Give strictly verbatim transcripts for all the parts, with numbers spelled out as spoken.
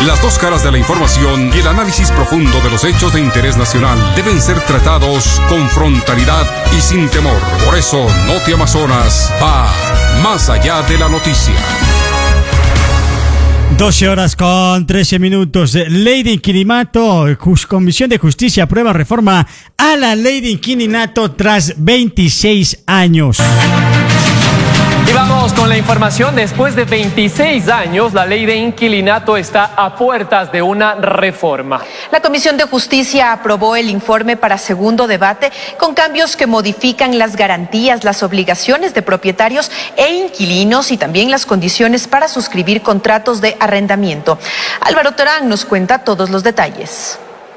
Las dos caras de la información y el análisis profundo de los hechos de interés nacional deben ser tratados con frontalidad y sin temor. Por eso, Noti Amazonas va más allá de la noticia. doce horas con trece minutos. Ley de inquilinato. Comisión de Justicia aprueba reforma a la ley de inquilinato tras veintiséis años. Y vamos con la información. Después de veintiséis años, la ley de inquilinato está a puertas de una reforma. La Comisión de Justicia aprobó el informe para segundo debate con cambios que modifican las garantías, las obligaciones de propietarios e inquilinos y también las condiciones para suscribir contratos de arrendamiento. Álvaro Terán nos cuenta todos los detalles.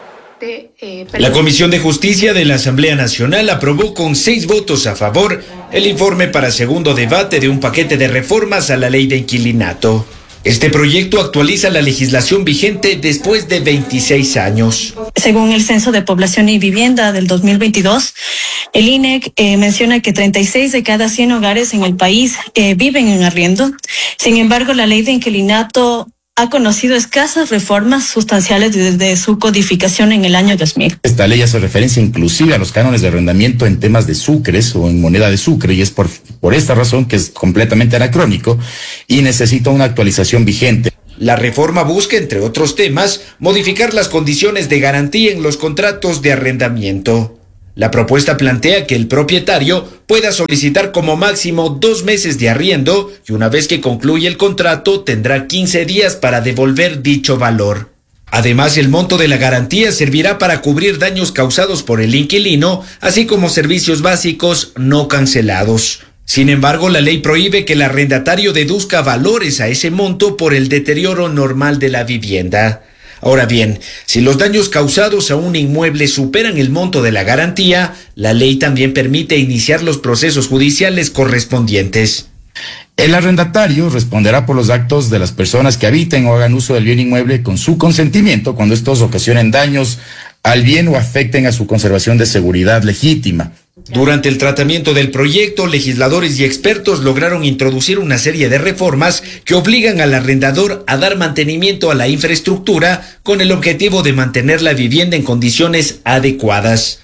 La Comisión de Justicia de la Asamblea Nacional aprobó con seis votos a favor el informe para segundo debate de un paquete de reformas a la ley de inquilinato. Este proyecto actualiza la legislación vigente después de veintiséis años. Según el Censo de Población y Vivienda del dos mil veintidós, el I N E C eh, menciona que treinta y seis de cada cien hogares en el país eh, viven en arriendo. Sin embargo, la ley de inquilinato ha conocido escasas reformas sustanciales desde su codificación en el año dos mil. Esta ley hace referencia inclusive a los cánones de arrendamiento en temas de sucres o en moneda de sucre, y es por, por esta razón que es completamente anacrónico y necesita una actualización vigente. La reforma busca, entre otros temas, modificar las condiciones de garantía en los contratos de arrendamiento. La propuesta plantea que el propietario pueda solicitar como máximo dos meses de arriendo y una vez que concluye el contrato tendrá quince días para devolver dicho valor. Además, el monto de la garantía servirá para cubrir daños causados por el inquilino, así como servicios básicos no cancelados. Sin embargo, la ley prohíbe que el arrendatario deduzca valores a ese monto por el deterioro normal de la vivienda. Ahora bien, si los daños causados a un inmueble superan el monto de la garantía, la ley también permite iniciar los procesos judiciales correspondientes. El arrendatario responderá por los actos de las personas que habiten o hagan uso del bien inmueble con su consentimiento cuando estos ocasionen daños al bien o afecten a su conservación de seguridad legítima. Durante el tratamiento del proyecto, legisladores y expertos lograron introducir una serie de reformas que obligan al arrendador a dar mantenimiento a la infraestructura con el objetivo de mantener la vivienda en condiciones adecuadas.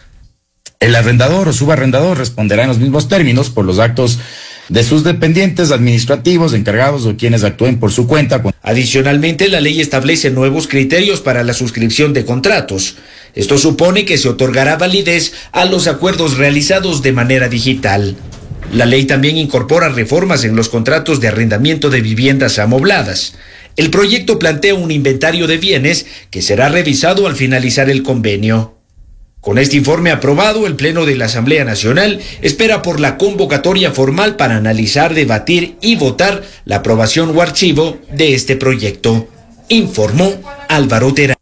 El arrendador o subarrendador responderá en los mismos términos por los actos de sus dependientes administrativos, encargados o quienes actúen por su cuenta. Adicionalmente, la ley establece nuevos criterios para la suscripción de contratos. Esto supone que se otorgará validez a los acuerdos realizados de manera digital. La ley también incorpora reformas en los contratos de arrendamiento de viviendas amobladas. El proyecto plantea un inventario de bienes que será revisado al finalizar el convenio. Con este informe aprobado, el Pleno de la Asamblea Nacional espera por la convocatoria formal para analizar, debatir y votar la aprobación o archivo de este proyecto. Informó Álvaro Terán.